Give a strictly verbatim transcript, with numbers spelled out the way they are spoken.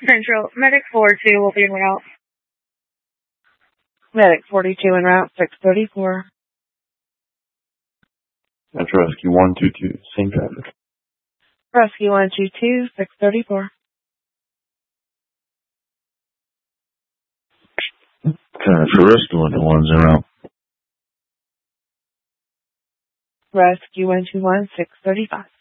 Central, Medic four two will be en route. Medic forty-two en route, six thirty-four. Metro Rescue one two two, same traffic. Rescue one two two, six thirty-four. Metro Rescue one two one's en route. Rescue one two one, six thirty-five.